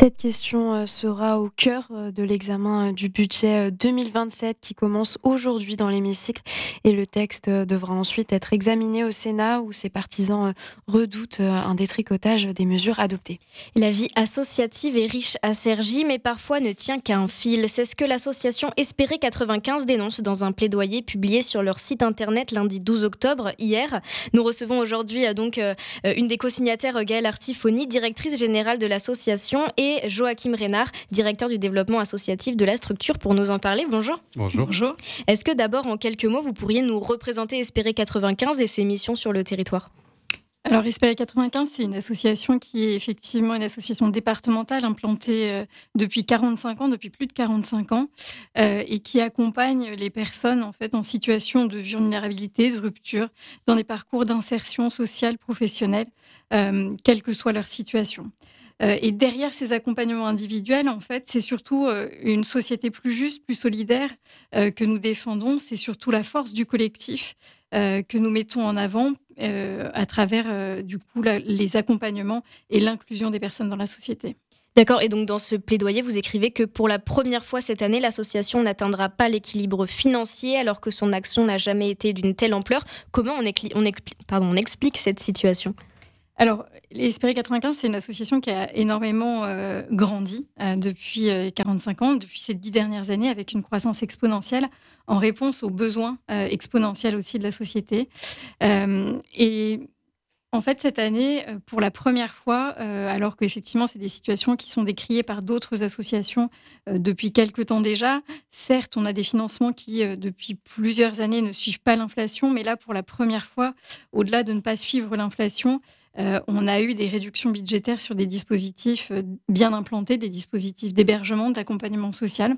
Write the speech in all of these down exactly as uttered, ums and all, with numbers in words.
Cette question euh, sera au cœur euh, de l'examen euh, du budget euh, deux mille vingt-sept qui commence aujourd'hui dans l'hémicycle et le texte euh, devra ensuite être examiné au Sénat où ses partisans euh, redoutent euh, un détricotage des mesures adoptées. La vie associative est riche à Cergy, mais parfois ne tient qu'à un fil. C'est ce que l'association Espérer quatre-vingt-quinze dénonce dans un plaidoyer publié sur leur site internet lundi douze octobre, hier. Nous recevons aujourd'hui euh, donc euh, une des co-signataires, euh, Gaëlle Artifoni, directrice générale de l'association, et Joachim Reynard, directeur du développement associatif de la structure, pour nous en parler. Bonjour. Bonjour. Bonjour. Est-ce que d'abord, en quelques mots, vous pourriez nous représenter Espérer quatre-vingt-quinze et ses missions sur le territoire ? Alors, Espérer quatre-vingt-quinze, c'est une association qui est effectivement une association départementale implantée euh, depuis quarante-cinq ans, depuis plus de quarante-cinq ans, euh, et qui accompagne les personnes en fait en situation de vulnérabilité, de rupture, dans des parcours d'insertion sociale, professionnelle, euh, quelle que soit leur situation. Euh, et derrière ces accompagnements individuels, en fait, c'est surtout euh, une société plus juste, plus solidaire euh, que nous défendons. C'est surtout la force du collectif euh, que nous mettons en avant euh, à travers, euh, du coup, la- les accompagnements et l'inclusion des personnes dans la société. D'accord, et donc dans ce plaidoyer, vous écrivez que pour la première fois cette année, l'association n'atteindra pas l'équilibre financier alors que son action n'a jamais été d'une telle ampleur. Comment on, écli- on expli- pardon, on explique cette situation ? Alors, Espérer quatre-vingt-quinze, c'est une association qui a énormément euh, grandi euh, depuis euh, quarante-cinq ans, depuis ces dix dernières années, avec une croissance exponentielle en réponse aux besoins euh, exponentiels aussi de la société. Euh, et en fait, cette année, euh, pour la première fois, euh, alors qu'effectivement, c'est des situations qui sont décriées par d'autres associations euh, depuis quelques temps déjà, certes, on a des financements qui, euh, depuis plusieurs années, ne suivent pas l'inflation, mais là, pour la première fois, au-delà de ne pas suivre l'inflation, euh, on a eu des réductions budgétaires sur des dispositifs euh, bien implantés, des dispositifs d'hébergement, d'accompagnement social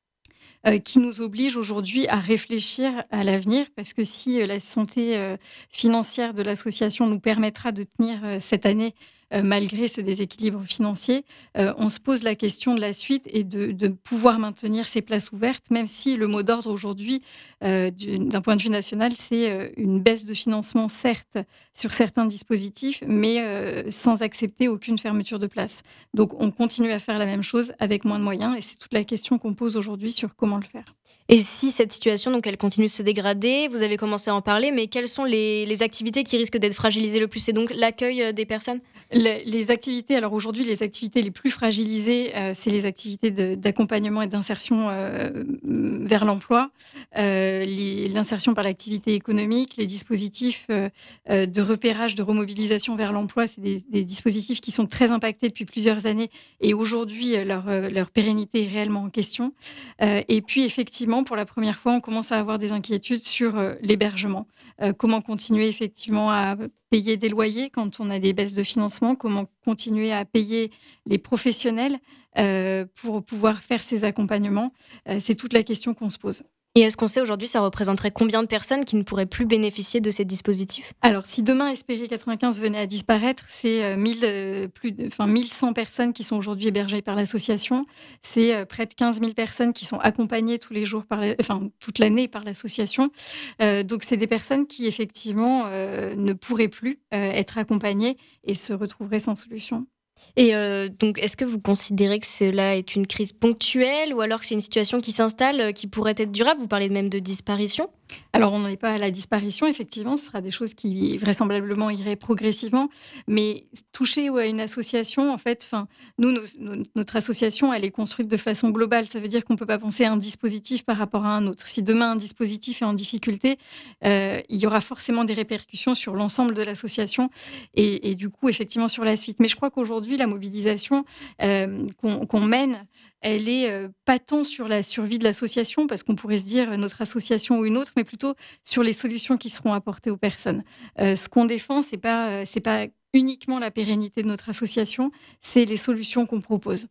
euh, qui nous oblige aujourd'hui à réfléchir à l'avenir, parce que si euh, la santé euh, financière de l'association nous permettra de tenir euh, cette année euh, malgré ce déséquilibre financier, euh, on se pose la question de la suite et de, de pouvoir maintenir ces places ouvertes, même si le mot d'ordre aujourd'hui, euh, du- d'un point de vue national, c'est euh, une baisse de financement, certes, sur certains dispositifs, mais euh, sans accepter aucune fermeture de place. Donc, on continue à faire la même chose avec moins de moyens et c'est toute la question qu'on pose aujourd'hui sur comment le faire. Et si cette situation, donc, elle continue de se dégrader, vous avez commencé à en parler, mais quelles sont les, les activités qui risquent d'être fragilisées le plus ? C'est donc l'accueil euh, des personnes ? Les, les activités, alors aujourd'hui, les activités les plus fragilisées, euh, c'est les activités de- d'accompagnement et d'insertion euh, vers l'emploi, euh, les- l'insertion par l'activité économique, les dispositifs euh, euh, de repérage, de remobilisation vers l'emploi, c'est des, des dispositifs qui sont très impactés depuis plusieurs années et aujourd'hui, euh, leur, euh, leur pérennité est réellement en question. Euh, et puis, effectivement, pour la première fois, on commence à avoir des inquiétudes sur euh, l'hébergement. Euh, comment continuer effectivement à payer des loyers quand on a des baisses de financement, comment continuer à payer les professionnels euh, pour pouvoir faire ces accompagnements. Euh, c'est toute la question qu'on se pose. Et est-ce qu'on sait aujourd'hui, ça représenterait combien de personnes qui ne pourraient plus bénéficier de ces dispositifs ? Alors, si demain Espérer quatre-vingt-quinze venait à disparaître, c'est euh, mille, euh, plus de, enfin, mille cent personnes qui sont aujourd'hui hébergées par l'association. C'est euh, près de quinze mille personnes qui sont accompagnées tous les jours, par la- enfin, toute l'année par l'association. Euh, donc, c'est des personnes qui, effectivement, euh, ne pourraient plus euh, être accompagnées et se retrouveraient sans solution. Et euh, donc, est-ce que vous considérez que cela est une crise ponctuelle ou alors que c'est une situation qui s'installe, euh, qui pourrait être durable ? Vous parlez même de disparition. Alors, on n'en est pas à la disparition, effectivement, ce sera des choses qui vraisemblablement iraient progressivement, mais toucher ouais, à une association, en fait, enfin, nous, nos- nos- notre association, elle est construite de façon globale. Ça veut dire qu'on ne peut pas penser à un dispositif par rapport à un autre. Si demain un dispositif est en difficulté, euh, il y aura forcément des répercussions sur l'ensemble de l'association et, et du coup, effectivement, sur la suite. Mais je crois qu'aujourd'hui, la mobilisation euh, qu'on qu'on mène, elle est euh, pas tant sur la survie de l'association, parce qu'on pourrait se dire euh, notre association ou une autre, mais plutôt sur les solutions qui seront apportées aux personnes. Euh, ce qu'on défend, c'est pas euh, c'est pas uniquement la pérennité de notre association, c'est les solutions qu'on propose.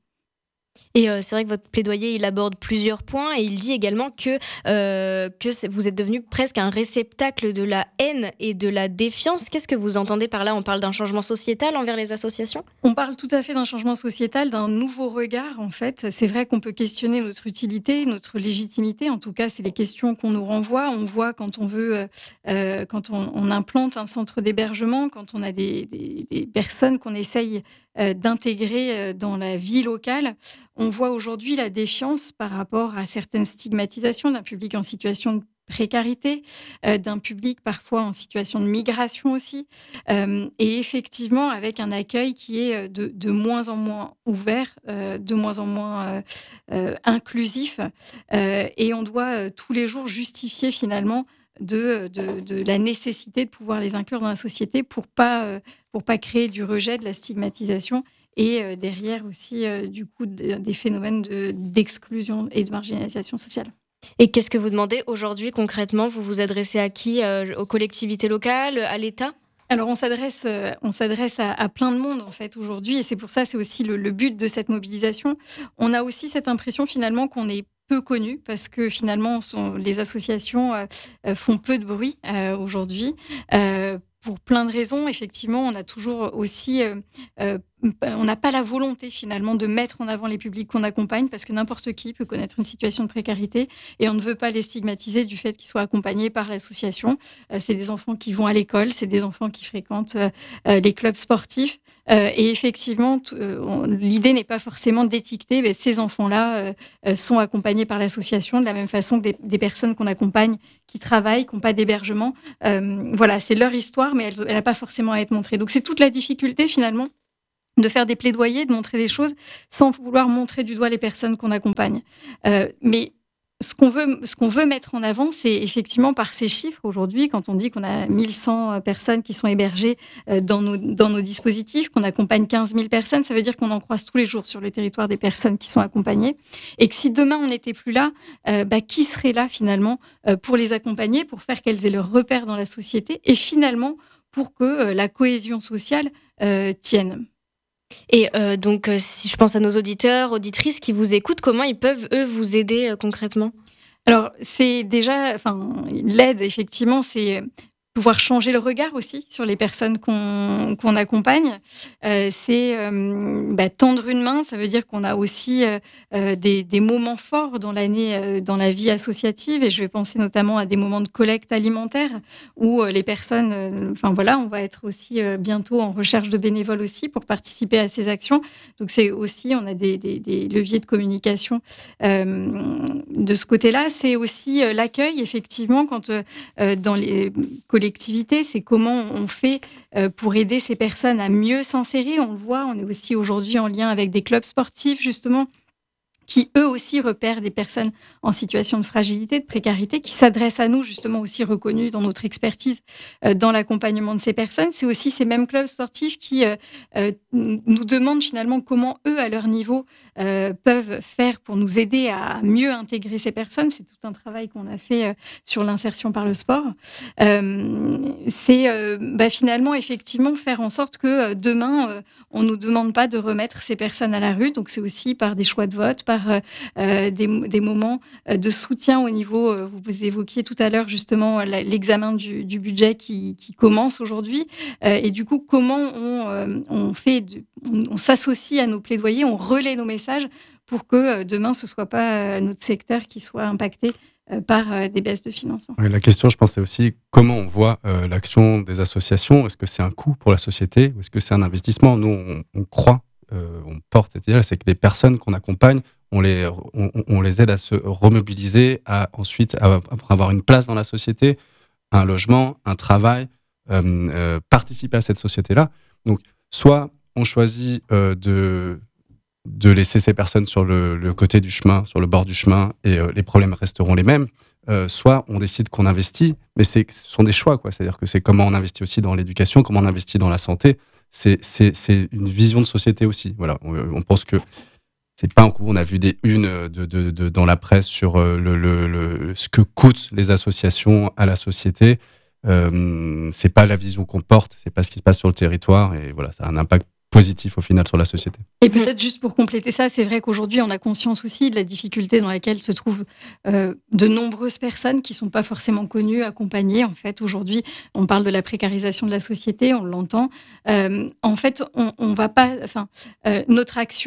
Et euh, c'est vrai que votre plaidoyer, il aborde plusieurs points et il dit également que, euh, que c'est- vous êtes devenu presque un réceptacle de la haine et de la défiance. Qu'est-ce que vous entendez par là ? On parle d'un changement sociétal envers les associations ? On parle tout à fait d'un changement sociétal, d'un nouveau regard en fait. C'est vrai qu'on peut questionner notre utilité, notre légitimité. En tout cas, c'est les questions qu'on nous renvoie. On voit quand on veut, euh, euh, quand on, on implante un centre d'hébergement, quand on a des, des- des personnes qu'on essaye euh, d'intégrer euh, dans la vie locale. On voit aujourd'hui la défiance par rapport à certaines stigmatisations d'un public en situation de précarité, euh, d'un public parfois en situation de migration aussi, euh, et effectivement avec un accueil qui est de, de moins en moins ouvert, euh, de moins en moins euh, euh, inclusif, euh, et on doit euh, tous les jours justifier finalement de, de, de la nécessité de pouvoir les inclure dans la société pour pas euh, pour pas créer du rejet, de la stigmatisation et euh, derrière aussi euh, du coup de, des phénomènes de, d'exclusion et de marginalisation sociale. Et qu'est-ce que vous demandez aujourd'hui concrètement? Vous vous adressez à qui? euh, Aux collectivités locales, à l'État? Alors on s'adresse, euh, on s'adresse à, à plein de monde en fait aujourd'hui, et c'est pour ça c'est aussi le, le but de cette mobilisation. On a aussi cette impression finalement qu'on est peu connu parce que finalement sont, les associations euh, euh, font peu de bruit euh, aujourd'hui. Euh, pour plein de raisons, effectivement, on a toujours aussi, euh, euh, on n'a pas la volonté finalement de mettre en avant les publics qu'on accompagne parce que n'importe qui peut connaître une situation de précarité et on ne veut pas les stigmatiser du fait qu'ils soient accompagnés par l'association. Euh, c'est des enfants qui vont à l'école, c'est des enfants qui fréquentent euh, euh, les clubs sportifs. Euh, et effectivement, t- euh, on- l'idée n'est pas forcément d'étiqueter, mais ces enfants-là euh, euh, sont accompagnés par l'association de la même façon que des, des personnes qu'on accompagne qui travaillent, qui n'ont pas d'hébergement. Euh, voilà, c'est leur histoire, mais elle n'a pas forcément à être montrée. Donc c'est toute la difficulté finalement de faire des plaidoyers, de montrer des choses sans vouloir montrer du doigt les personnes qu'on accompagne. Euh, mais ce qu'on veut, ce qu'on veut mettre en avant, c'est effectivement par ces chiffres aujourd'hui, quand on dit qu'on a mille cent personnes qui sont hébergées euh, dans, nos, dans nos dispositifs, qu'on accompagne quinze mille personnes, ça veut dire qu'on en croise tous les jours sur le territoire des personnes qui sont accompagnées. Et que si demain on n'était plus là, euh, bah, qui serait là finalement euh, pour les accompagner, pour faire qu'elles aient leur repère dans la société et finalement pour que euh, la cohésion sociale euh, tienne. Et euh, donc, euh, si je pense à nos auditeurs, auditrices qui vous écoutent, comment ils peuvent, eux, vous aider euh, concrètement? Alors, c'est déjà, enfin, l'aide, effectivement, c'est pouvoir changer le regard aussi sur les personnes qu'on qu'on accompagne. Euh, c'est euh, bah, tendre une main, ça veut dire qu'on a aussi euh, euh, des, des moments forts dans l'année, euh, dans la vie associative, et je vais penser notamment à des moments de collecte alimentaire où euh, les personnes, euh, enfin voilà, on va être aussi euh, bientôt en recherche de bénévoles aussi pour participer à ces actions. Donc c'est aussi, on a des, des, des leviers de communication euh, de ce côté-là. C'est aussi euh, l'accueil, effectivement, quand euh, dans les collectivités, c'est comment on fait euh, pour aider ces personnes à mieux s'insérer. On le voit, on est aussi aujourd'hui en lien avec des clubs sportifs, justement, qui eux aussi repèrent des personnes en situation de fragilité, de précarité, qui s'adressent à nous, justement aussi reconnus dans notre expertise euh, dans l'accompagnement de ces personnes. C'est aussi ces mêmes clubs sportifs qui euh, euh, nous demandent finalement comment eux, à leur niveau, euh, peuvent faire pour nous aider à mieux intégrer ces personnes. C'est tout un travail qu'on a fait euh, sur l'insertion par le sport. Euh, c'est euh, bah, finalement, effectivement, faire en sorte que euh, demain, euh, on ne nous demande pas de remettre ces personnes à la rue. Donc, c'est aussi par des choix de vote, par euh, des, des moments de soutien au niveau, euh, vous évoquiez tout à l'heure justement l'examen du, du budget qui, qui commence aujourd'hui. Euh, et du coup, comment on, euh, on fait, de, on, on s'associe à nos plaidoyers, on relaie nos messages pour que euh, demain, ce ne soit pas euh, notre secteur qui soit impacté euh, par euh, des baisses de financement. Oui, la question, je pense, c'est aussi comment on voit euh, l'action des associations. Est-ce que c'est un coût pour la société ou est-ce que c'est un investissement? Nous, on, on croit, euh, on porte cette idée, c'est que les personnes qu'on accompagne, on les, on, on les aide à se remobiliser, à ensuite à, à avoir une place dans la société, un logement, un travail, euh, euh, participer à cette société-là. Donc, soit on choisit euh, de, de laisser ces personnes sur le, le côté du chemin, sur le bord du chemin, et euh, les problèmes resteront les mêmes. Euh, soit on décide qu'on investit, mais c'est, ce sont des choix, quoi. C'est-à-dire que c'est comment on investit aussi dans l'éducation, comment on investit dans la santé. C'est, c'est, c'est une vision de société aussi. Voilà, on, on pense que c'est pas un coup. On a vu des unes de, de, de, dans la presse sur le, le, le, ce que coûtent les associations à la société. Euh, c'est pas la vision qu'on porte, c'est pas ce qui se passe sur le territoire, et voilà, ça a un impact positif au final sur la société. Et peut-être juste pour compléter ça, c'est vrai qu'aujourd'hui on a conscience aussi de la difficulté dans laquelle se trouvent euh, de nombreuses personnes qui sont pas forcément connues, accompagnées. En fait, aujourd'hui, on parle de la précarisation de la société, on l'entend. Euh, en fait, on, on va pas, enfin, euh, notre action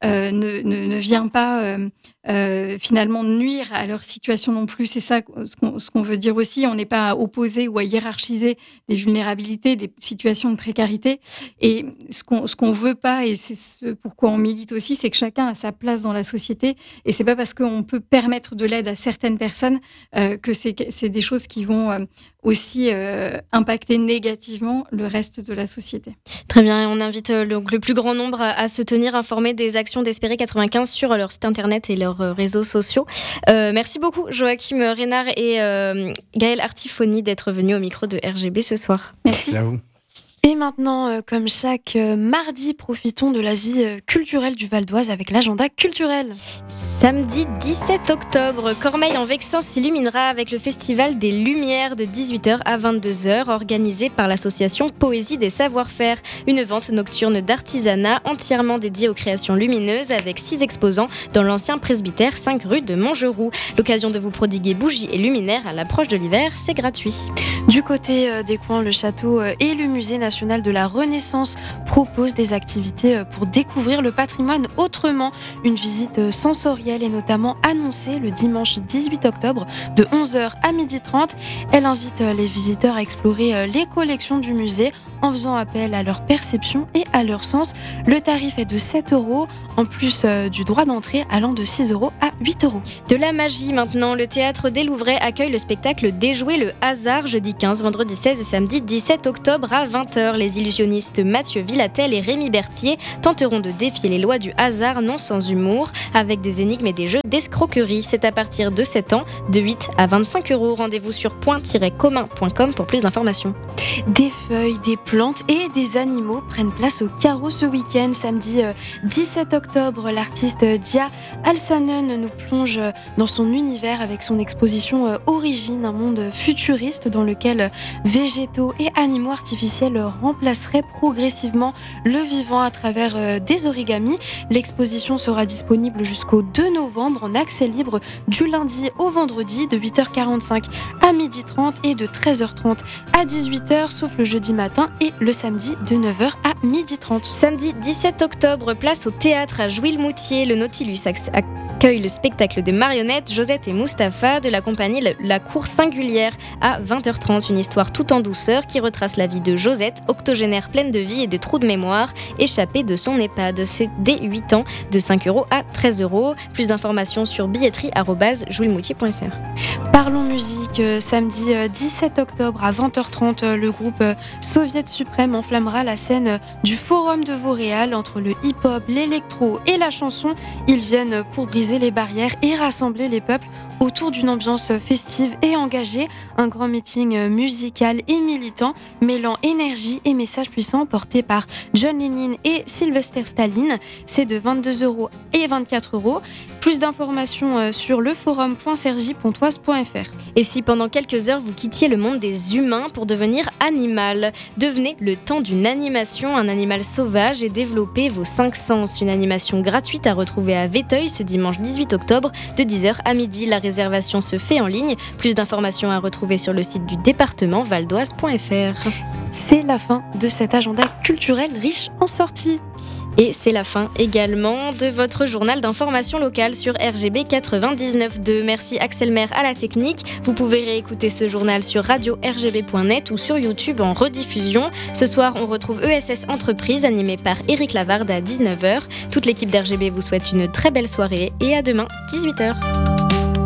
euh, ne, ne, ne vient pas euh, euh, finalement nuire à leur situation non plus. C'est ça ce qu'on, ce qu'on veut dire aussi. On n'est pas à opposer ou à hiérarchiser des vulnérabilités, des situations de précarité. Et ce qu'on ce qu'on veut pas, et c'est ce pourquoi on milite aussi, c'est que chacun a sa place dans la société. Et c'est pas parce qu'on peut permettre de l'aide à certaines personnes euh, que c'est, c'est des choses qui vont euh, aussi euh, impacter négativement le reste de la société. Très bien, et on invite euh, le, le plus grand nombre à, à se tenir informé des actions d'Espérer quatre-vingt-quinze sur leur site internet et leurs euh, réseaux sociaux. Euh, merci beaucoup Joachim Reynard et euh, Gaëlle Artifoni d'être venus au micro de R G B ce soir. Merci à vous. Et maintenant, euh, comme chaque euh, mardi, profitons de la vie euh, culturelle du Val d'Oise avec l'agenda culturel. Samedi dix-sept octobre, Cormeilles-en-Vexin s'illuminera avec le Festival des Lumières de dix-huit heures à vingt-deux heures, organisé par l'association Poésie des Savoir-Faire. Une vente nocturne d'artisanat entièrement dédiée aux créations lumineuses avec six exposants dans l'ancien presbytère cinq rue de Montgeroux. L'occasion de vous prodiguer bougies et luminaires à l'approche de l'hiver, c'est gratuit. Du côté euh, des coins, le château euh, et le musée national de la Renaissance proposent des activités euh, pour découvrir le patrimoine autrement. Une visite euh, sensorielle est notamment annoncée le dimanche dix-huit octobre de onze heures à midi trente. Elle invite euh, les visiteurs à explorer euh, les collections du musée en faisant appel à leur perception et à leur sens. Le tarif est de sept euros, en plus euh, du droit d'entrée allant de six euros à huit euros. De la magie maintenant, le théâtre des Louvrais accueille le spectacle Déjouer le hasard jeudi quinze, vendredi seize et samedi dix-sept octobre à vingt heures. Les illusionnistes Mathieu Villatel et Rémi Berthier tenteront de défier les lois du hasard non sans humour avec des énigmes et des jeux d'escroquerie. C'est à partir de sept ans, de huit à vingt-cinq euros. Rendez-vous sur point tiret commun point com pour plus d'informations. Des feuilles, des plantes et des animaux prennent place au carreau ce week-end. Samedi euh, dix-sept octobre, l'artiste Dia Alsanen nous plonge dans son univers avec son exposition euh, Origine, un monde futuriste dans lequel végétaux et animaux artificiels remplaceraient progressivement le vivant à travers euh, des origamis. L'exposition sera disponible jusqu'au deux novembre en accès libre du lundi au vendredi de huit heures quarante-cinq à midi trente et de treize heures trente à dix-huit heures, sauf le jeudi matin et le samedi de neuf heures à midi trente. Samedi dix-sept octobre, place au théâtre à Jouy-le-Moutier. Le Nautilus accueille le spectacle de marionnettes Josette et Mustapha de la compagnie La Cour Singulière à vingt heures trente. Une histoire tout en douceur qui retrace la vie de Josette, octogénaire pleine de vie et de trous de mémoire, échappée de son EHPAD. C'est dès huit ans, de cinq euros à treize euros. Plus d'informations sur billetterie arobase jouy le moutier point f r. Parlons musique, euh, samedi euh, dix-sept octobre à vingt heures trente, euh, le groupe euh, Soviet Suprême enflammera la scène euh, du Forum de Vauréal. Entre le hip-hop, l'électro et la chanson, ils viennent pour briser les barrières et rassembler les peuples autour d'une ambiance festive et engagée. Un grand meeting musical et militant mêlant énergie et messages puissants porté par John Lennon et Sylvester Stallone. C'est de vingt-deux euros et vingt-quatre euros. Plus d'informations sur le forum point sergi pontoise point f r. Et si pendant quelques heures vous quittiez le monde des humains pour devenir animal, devenez le temps d'une animation, un animal sauvage et développez vos cinq sens. Une animation gratuite à retrouver à Véteuil ce dimanche dix-huit octobre de dix heures à midi. La réservation se fait en ligne. Plus d'informations à retrouver sur le site du département valdoise point f r. C'est la fin de cet agenda culturel riche en sorties. Et c'est la fin également de votre journal d'information locale sur R G B quatre-vingt-dix-neuf deux. Merci Axel Maire à la technique. Vous pouvez réécouter ce journal sur radio r g b point net ou sur YouTube en rediffusion. Ce soir, on retrouve E S S Entreprise animé par Éric Lavarde à dix-neuf heures. Toute l'équipe d'R G B vous souhaite une très belle soirée et à demain, dix-huit heures.